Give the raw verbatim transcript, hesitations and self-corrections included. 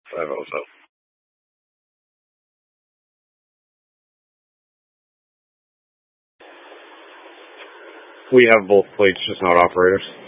I hope so. We have both plates, just not operators.